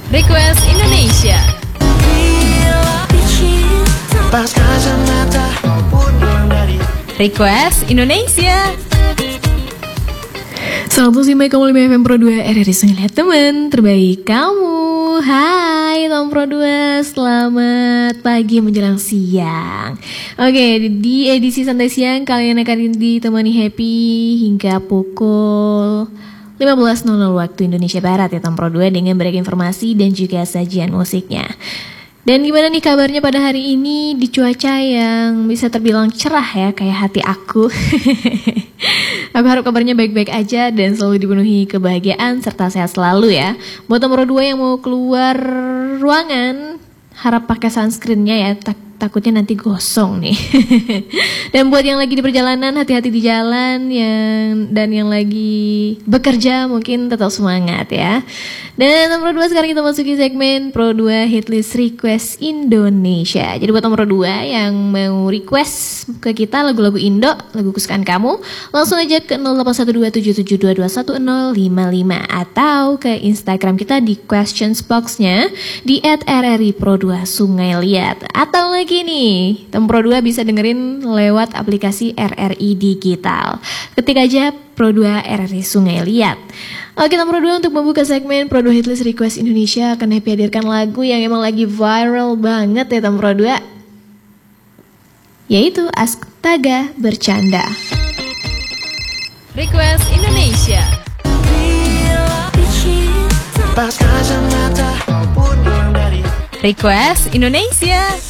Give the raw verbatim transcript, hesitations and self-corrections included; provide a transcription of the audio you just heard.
Request Indonesia. Request Indonesia. seratus lima koma lima F M Pro dua R R I Sungai Liat, teman terbaik kamu. Hai Tom Pro dua, selamat pagi menjelang siang. Oke, di edisi santai siang kalian akan ditemani Happy hingga pukul lima belas nol nol waktu Indonesia Barat ya Tom Pro dua, dengan beragam informasi dan juga sajian musiknya. Dan gimana nih kabarnya pada hari ini di cuaca yang bisa terbilang cerah ya, kayak hati aku. Aku harap kabarnya baik-baik aja dan selalu dipenuhi kebahagiaan serta sehat selalu ya. Buat nomor dua yang mau keluar ruangan, harap pakai sunscreennya ya, tak- takutnya nanti gosong nih. Dan buat yang lagi di perjalanan, hati-hati di jalan, yang dan yang lagi bekerja mungkin tetap semangat ya. Dan nomor dua sekarang kita masuki segmen Pro dua Hitlist Request Indonesia. Jadi buat nomor dua yang mau request ke kita lagu-lagu Indo, lagu kesukaan kamu, langsung aja ke nol delapan satu dua tujuh tujuh dua dua satu nol lima lima atau ke Instagram kita di questions box-nya di et r r i pro dua Sungai Liat. Atau lagi nih, Tom Pro dua bisa dengerin lewat aplikasi R R I Digital. Ketik aja Pro dua R R I Sungai Liat. Oke, Tom Pro dua untuk membuka segmen Pro dua Hitlist Request Indonesia akan Happy hadirkan lagu yang emang lagi viral banget ya Tom Pro dua, yaitu Astaga Bercanda. Request Indonesia. Request Indonesia.